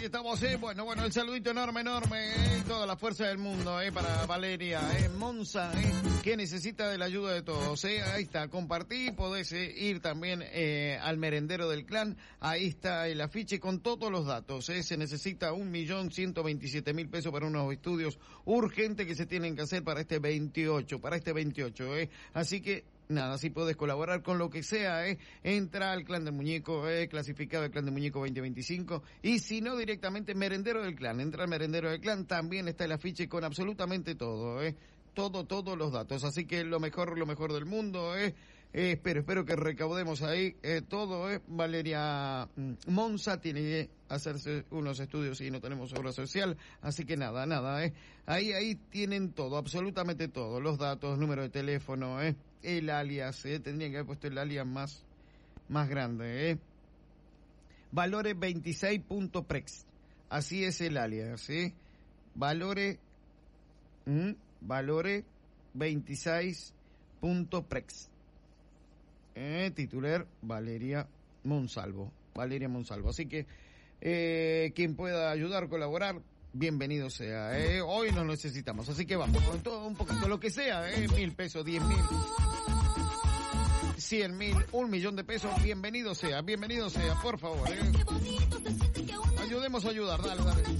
estamos, bueno, el saludito enorme, toda la fuerza del mundo, para Valeria, Monza, que necesita de la ayuda de todos, ahí está, compartí, podés ir también al merendero del clan, ahí está el afiche con todos los datos, se necesita 1.127.000 pesos para unos estudios urgentes que se tienen que hacer para este 28, así que, nada, si podés colaborar con lo que sea, entra al Clan del Muñeco, clasificado el Clan del Muñeco 2025, y si no directamente Merendero del Clan, entra al Merendero del Clan, también está el afiche con absolutamente todo, todos los datos, así que lo mejor del mundo, espero que recaudemos ahí, todo, Valeria Monza tiene que hacerse unos estudios y no tenemos obra social, así que nada, ahí tienen todo, absolutamente todo, los datos, número de teléfono, el alias, tendrían que haber puesto el alias más grande, Valore 26.prex, así es el alias, Valore 26.prex, titular Valeria Monsalvo, así que quien pueda ayudar, colaborar, bienvenido sea, hoy nos necesitamos, así que vamos con todo un poquito, lo que sea, 1.000 pesos, 10.000, 100.000, 1.000.000 de pesos, bienvenido sea, por favor, ayudemos a ayudar, dale.